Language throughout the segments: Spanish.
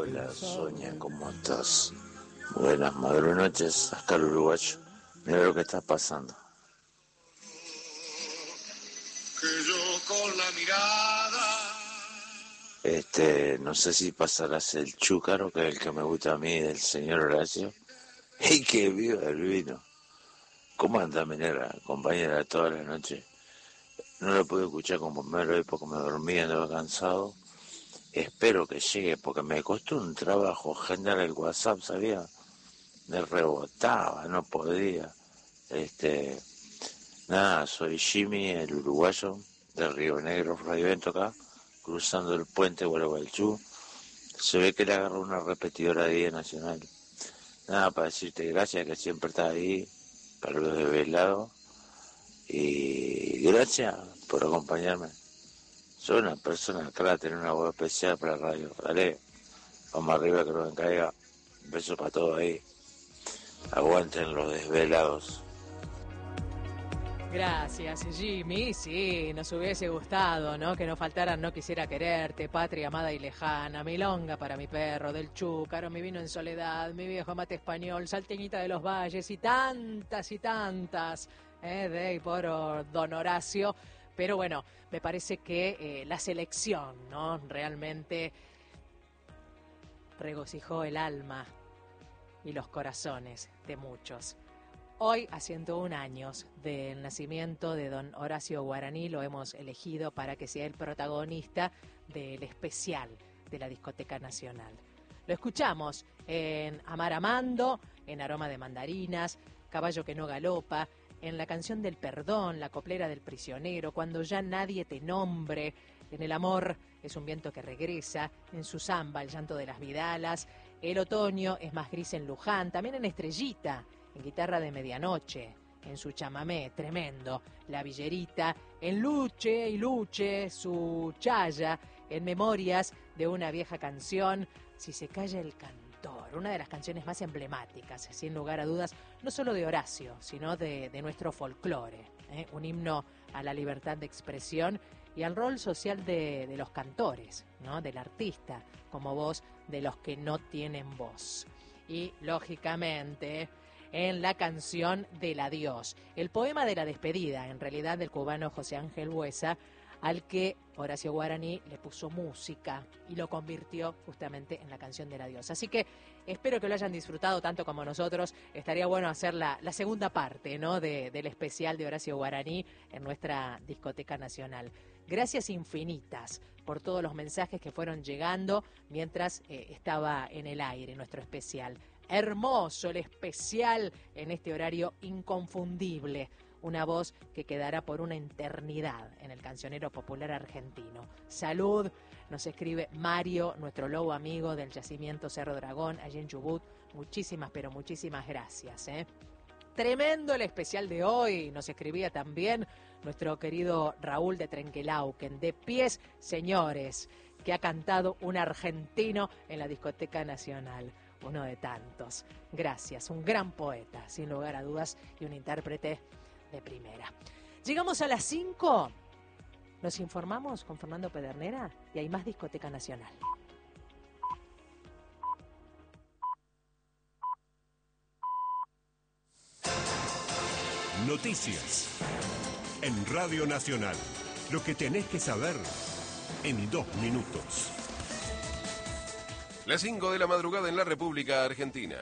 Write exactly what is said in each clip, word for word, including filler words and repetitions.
Hola, Sonia, ¿cómo estás? Buenas madrugas noches, acá el uruguayo. Mira lo que está pasando. Que yo con la mirada. Este, no sé si pasarás el chúcaro, que es el que me gusta a mí, del señor Horacio. ¡Y que viva el vino! ¿Cómo anda, minera, compañera, toda la noche? No lo pude escuchar como primero hoy porque me dormía, andaba cansado. Espero que llegue porque me costó un trabajo agendar el WhatsApp, ¿sabía? Me rebotaba, no podía. Este, nada, soy Jimmy, el uruguayo de Río Negro, Fragivento acá, cruzando el puente Gualeguaychú. Se ve que le agarró una repetidora de Día Nacional. Nada, para decirte gracias, que siempre estás ahí, para los desvelados. Y gracias por acompañarme. Soy una persona clara, tener una voz especial para la radio. Dale, vamos arriba que no me caiga. Un beso para todos ahí. Aguanten los desvelados. Gracias, Jimmy. Sí, nos hubiese gustado, ¿no? Que no faltaran No Quisiera Quererte, Patria Amada y Lejana, Milonga para mi perro, del Chúcaro, Mi Vino en Soledad, Mi Viejo Mate Español, Salteñita de los Valles y tantas y tantas, ¿eh? De y por don Horacio. Pero bueno, me parece que eh, la selección, ¿no? Realmente regocijó el alma y los corazones de muchos. Hoy, a ciento un años del nacimiento de don Horacio Guaraní, lo hemos elegido para que sea el protagonista del especial de la Discoteca Nacional. Lo escuchamos en Amar Amando, en Aroma de Mandarinas, Caballo que no galopa, en la canción del perdón, La coplera del prisionero, Cuando ya nadie te nombre, en El amor es un viento que regresa, en su samba, El llanto de las vidalas, El otoño es más gris en Luján, también en Estrellita, en Guitarra de Medianoche, en su chamamé, tremendo, La Villerita, en Luche y Luche, su chaya, en Memorias de una vieja canción, Si se calla el cantor, una de las canciones más emblemáticas, sin lugar a dudas, no solo de Horacio, sino de, de nuestro folclore, ¿eh? Un himno a la libertad de expresión y al rol social de, de los cantores, ¿no? Del artista, como voz de los que no tienen voz. Y, lógicamente, en la canción del adiós, el poema de la despedida, en realidad del cubano José Ángel Buesa, al que Horacio Guaraní le puso música y lo convirtió justamente en la canción del adiós. Así que espero que lo hayan disfrutado tanto como nosotros. Estaría bueno hacer la, la segunda parte, ¿no? de, del especial de Horacio Guaraní en nuestra Discoteca Nacional. Gracias infinitas por todos los mensajes que fueron llegando mientras eh, estaba en el aire nuestro especial. Hermoso el especial en este horario inconfundible. Una voz que quedará por una eternidad en el cancionero popular argentino. Salud, nos escribe Mario, nuestro lobo amigo del yacimiento Cerro Dragón, allí en Chubut. Muchísimas, pero muchísimas gracias, ¿eh? Tremendo el especial de hoy, nos escribía también nuestro querido Raúl de Trenquelauquen. De pies, señores, que ha cantado un argentino en la Discoteca Nacional. Uno de tantos. Gracias, un gran poeta, sin lugar a dudas, y un intérprete de primera. Llegamos a las cinco. Nos informamos con Fernando Pedernera y hay más Discoteca Nacional. Noticias en Radio Nacional. Lo que tenés que saber en dos minutos. Las cinco de la madrugada en la República Argentina.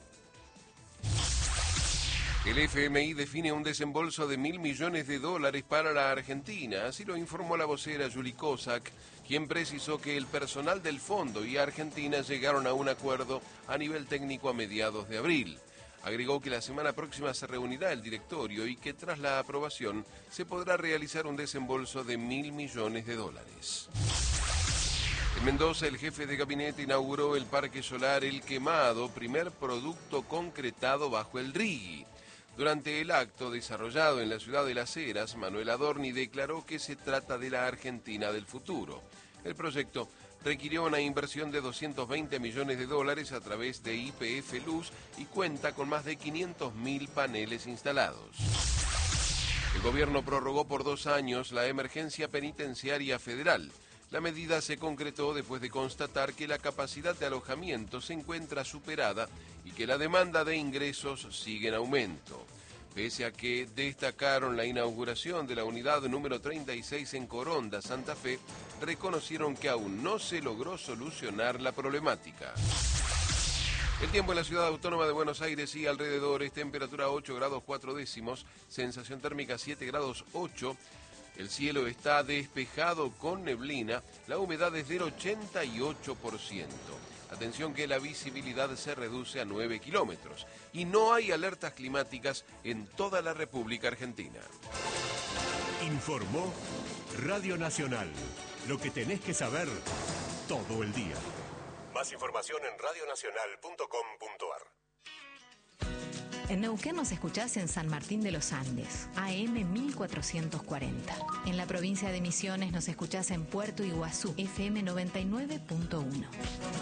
El F M I define un desembolso de mil millones de dólares para la Argentina, así lo informó la vocera Juli Kozak, quien precisó que el personal del fondo y Argentina llegaron a un acuerdo a nivel técnico a mediados de abril. Agregó que la semana próxima se reunirá el directorio y que tras la aprobación se podrá realizar un desembolso de mil millones de dólares. En Mendoza, el jefe de gabinete inauguró el Parque Solar El Quemado, primer producto concretado bajo el R I G I. Durante el acto desarrollado en la ciudad de Las Heras, Manuel Adorni declaró que se trata de la Argentina del futuro. El proyecto requirió una inversión de doscientos veinte millones de dólares a través de Y P F Luz y cuenta con más de quinientos mil paneles instalados. El gobierno prorrogó por dos años la emergencia penitenciaria federal. La medida se concretó después de constatar que la capacidad de alojamiento se encuentra superada y que la demanda de ingresos sigue en aumento. Pese a que destacaron la inauguración de la unidad número treinta y seis en Coronda, Santa Fe, reconocieron que aún no se logró solucionar la problemática. El tiempo en la ciudad autónoma de Buenos Aires y alrededores, temperatura ocho grados cuatro décimos, sensación térmica siete grados ocho. El cielo está despejado con neblina, la humedad es del ochenta y ocho por ciento. Atención que la visibilidad se reduce a nueve kilómetros y no hay alertas climáticas en toda la República Argentina. Informó Radio Nacional. Lo que tenés que saber todo el día. Más información en radionacional punto com punto ar. En Neuquén nos escuchás en San Martín de los Andes, A M mil cuatrocientos cuarenta. En la provincia de Misiones nos escuchás en Puerto Iguazú, F M noventa y nueve punto uno.